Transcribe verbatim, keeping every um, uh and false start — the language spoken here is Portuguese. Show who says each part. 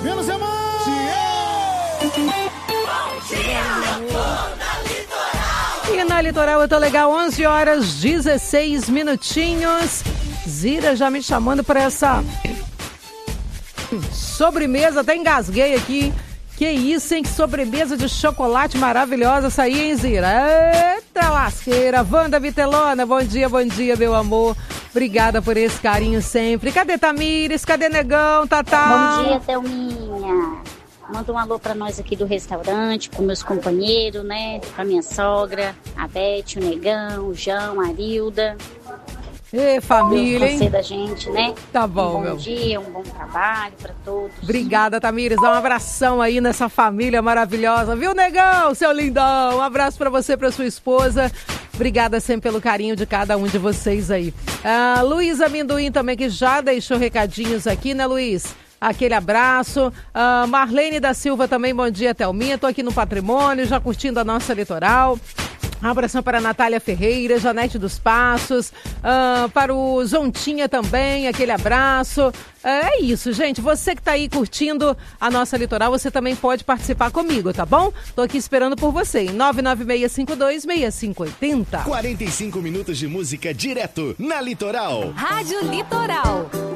Speaker 1: Menos é mais!
Speaker 2: E na Litoral eu tô legal, onze horas, dezesseis minutinhos. Zira já me chamando para essa sobremesa, até engasguei aqui. Que isso, hein? Que sobremesa de chocolate maravilhosa essa aí, hein, Zira? Eita lasqueira. Wanda Vitelona, bom dia, bom dia, meu amor. Obrigada por esse carinho sempre. Cadê Tamires? Cadê Negão, Tatá?
Speaker 3: Bom dia, Thelminha. Manda um alô pra nós aqui do restaurante, com meus companheiros, né? Pra minha sogra, a Beth, o Negão, o João, a Arilda.
Speaker 2: Ê, família, hein?
Speaker 3: Da gente, né?
Speaker 2: Tá bom,
Speaker 3: um bom
Speaker 2: meu.
Speaker 3: dia, um bom trabalho pra todos.
Speaker 2: Obrigada, Tamires. Dá um abração aí nessa família maravilhosa. Viu, Negão, seu lindão? Um abraço pra você, pra sua esposa. Obrigada sempre pelo carinho de cada um de vocês aí. Ah, Luiz Amendoim também, que já deixou recadinhos aqui, né, Luiz? Aquele abraço. Ah, Marlene da Silva também, bom dia, Thelminha. Tô aqui no Patrimônio, já curtindo a nossa litoral. Um abração para a Natália Ferreira, Janete dos Passos, uh, para o Zontinha também, aquele abraço. Uh, é isso, gente. Você que está aí curtindo a nossa litoral, você também pode participar comigo, tá bom? Tô aqui esperando por você em nove nove seis cinco dois, seis cinco oito zero.
Speaker 1: quarenta e cinco minutos de música direto na Litoral.
Speaker 4: Rádio Litoral.